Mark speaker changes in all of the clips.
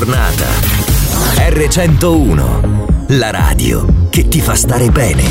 Speaker 1: Giornata. R101, la radio che ti fa stare bene.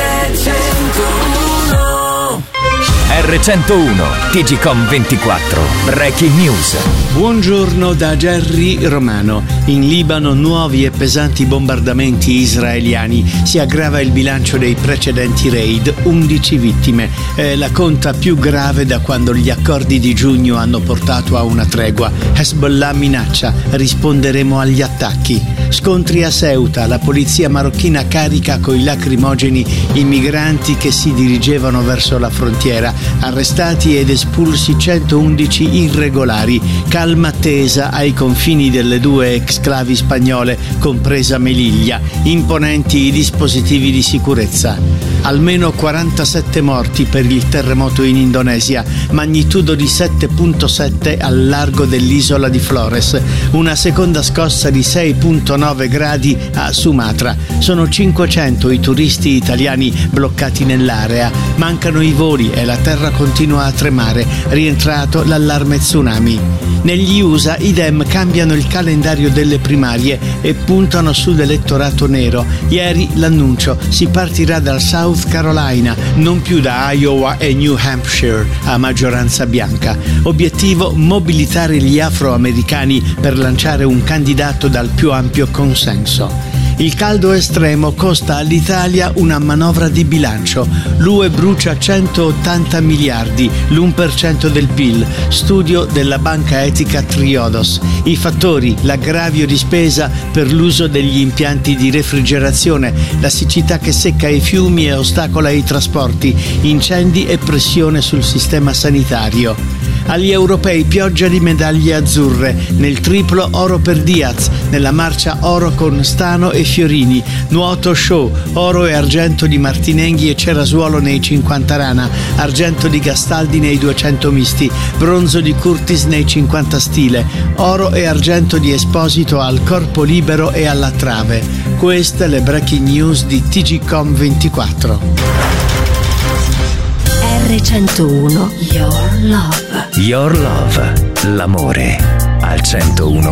Speaker 1: R101, TGcom 24, Breaking News.
Speaker 2: Buongiorno da Gerry Romano. In Libano nuovi e pesanti bombardamenti israeliani. Si aggrava il bilancio dei precedenti raid, 11 vittime. È la conta più grave da quando gli accordi di giugno hanno portato a una tregua. Hezbollah minaccia, risponderemo agli attacchi. Scontri a Ceuta, la polizia marocchina carica coi lacrimogeni i migranti che si dirigevano verso la frontiera. Arrestati ed espulsi 111 irregolari. Calma tesa ai confini delle due exclavi spagnole, compresa Melilla. Imponenti i dispositivi di sicurezza. Almeno 47 morti per il terremoto in Indonesia, magnitudo di 7.7 al largo dell'isola di Flores. Una seconda scossa di 6.9 gradi a Sumatra. Sono 500 i turisti italiani bloccati nell'area. Mancano i voli e la terra continua a tremare. Rientrato l'allarme tsunami. Negli USA i Dem cambiano il calendario delle primarie e puntano sull'elettorato nero. Ieri l'annuncio: si partirà dal South Carolina, non più da Iowa e New Hampshire a maggioranza bianca. Obiettivo: mobilitare gli afroamericani per lanciare un candidato dal più ampio consenso. Il caldo estremo costa all'Italia una manovra di bilancio. L'UE brucia 180 miliardi, l'1% del PIL. Studio della banca etica Triodos. I fattori: l'aggravio di spesa per l'uso degli impianti di refrigerazione, la siccità che secca i fiumi e ostacola i trasporti, incendi e pressione sul sistema sanitario. Agli europei pioggia di medaglie azzurre, nel triplo oro per Diaz, nella marcia oro con Stano e Fiorini, nuoto show, oro e argento di Martinenghi e Cerasuolo nei 50 rana, argento di Gastaldi nei 200 misti, bronzo di Curtis nei 50 stile, oro e argento di Esposito al corpo libero e alla trave. Queste le breaking news di TGcom 24.
Speaker 3: R101, Your Love.
Speaker 1: Your Love, l'amore al 101,4.